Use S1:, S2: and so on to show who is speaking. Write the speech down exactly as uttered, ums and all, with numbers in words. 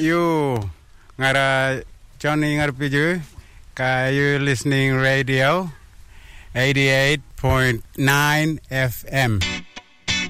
S1: you ngara Johnny ngarpiju ka you listening radio eighty-eight point nine F M.